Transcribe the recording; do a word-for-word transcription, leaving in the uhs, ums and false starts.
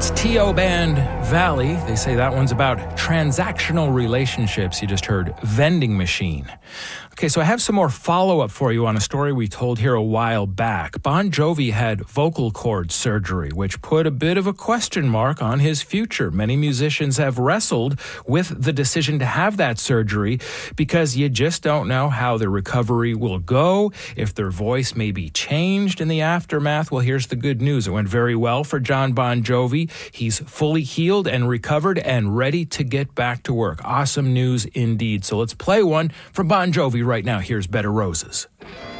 That's T O Band Valley. They say that one's about transactional relationships. You just heard Vending Machine. Okay, so I have some more follow-up for you on a story we told here a while back. Bon Jovi had vocal cord surgery, which put a bit of a question mark on his future. Many musicians have wrestled with the decision to have that surgery because you just don't know how the recovery will go, if their voice may be changed in the aftermath. Well, here's the good news. It went very well for Jon Bon Jovi. He's fully healed and recovered and ready to get back to work. Awesome news indeed. So let's play one from Bon Jovi right now. Here's Bed of Roses.